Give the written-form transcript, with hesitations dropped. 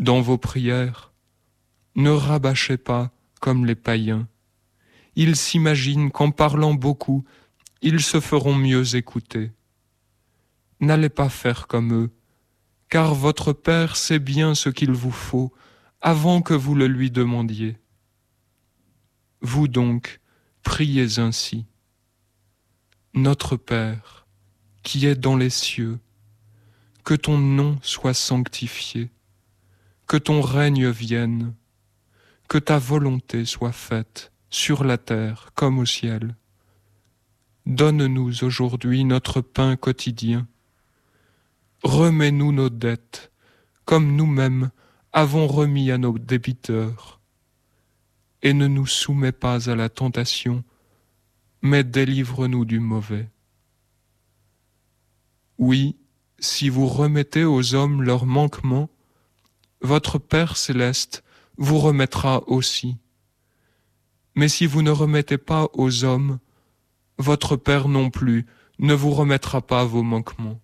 Dans vos prières, ne rabâchez pas comme les païens. Ils s'imaginent qu'en parlant beaucoup, ils se feront mieux écouter. N'allez pas faire comme eux, car votre Père sait bien ce qu'il vous faut avant que vous le lui demandiez. Vous donc, priez ainsi. Notre Père, qui es dans les cieux, que ton nom soit sanctifié, que ton règne vienne, que ta volonté soit faite sur la terre comme au ciel. Donne-nous aujourd'hui notre pain quotidien. Remets-nous nos dettes, comme nous-mêmes avons remis à nos débiteurs. Et ne nous soumets pas à la tentation, mais délivre-nous du mauvais. Oui, si vous remettez aux hommes leurs manquements, votre Père céleste vous remettra aussi. Mais si vous ne remettez pas aux hommes, votre Père non plus ne vous remettra pas vos manquements.